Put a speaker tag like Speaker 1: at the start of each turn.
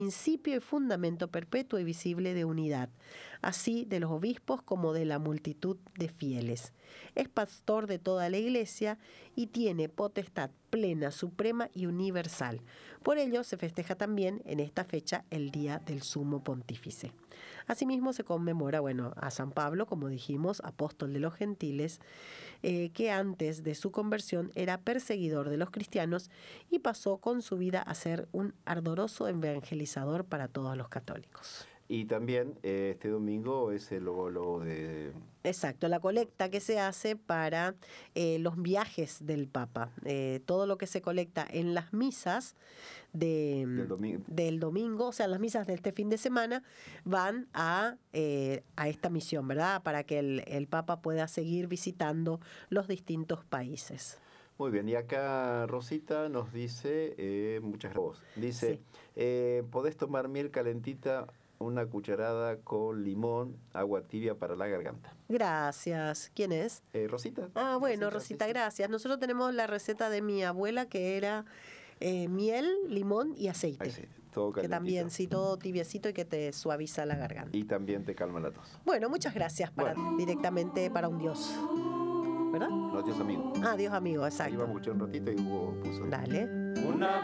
Speaker 1: principio y fundamento perpetuo y visible de unidad, así de los obispos como de la multitud de fieles. Es pastor de toda la Iglesia y tiene potestad plena, suprema y universal. Por ello se festeja también en esta fecha el Día del Sumo Pontífice. Asimismo se conmemora, a San Pablo, como dijimos, apóstol de los gentiles, que antes de su conversión era perseguidor de los cristianos y pasó con su vida a ser un ardoroso evangelizador para todos los católicos.
Speaker 2: Y también este domingo es el óvulo de...
Speaker 1: Exacto, la colecta que se hace para los viajes del Papa. Todo lo que se colecta en las misas del domingo, o sea, las misas de este fin de semana, van a esta misión, ¿verdad? Para que el Papa pueda seguir visitando los distintos países.
Speaker 2: Muy bien, y acá Rosita nos dice, muchas gracias, dice, sí. Podés tomar miel calentita, una cucharada con limón, agua tibia para la garganta.
Speaker 1: Gracias. ¿Quién es?
Speaker 2: Rosita.
Speaker 1: Ah, bueno, Rosita, sí. Gracias. Nosotros tenemos la receta de mi abuela que era miel, limón y aceite. Sí,
Speaker 2: todo calentito.
Speaker 1: Que también, sí, todo tibiecito y que te suaviza la garganta.
Speaker 2: Y también te calma la tos.
Speaker 1: Bueno, muchas gracias directamente para un Dios. ¿Verdad?
Speaker 2: No, Dios amigo.
Speaker 1: Ah, Dios amigo, exacto.
Speaker 2: Ahí vamos a escuchar un ratito y Hugo puso.
Speaker 1: Dale.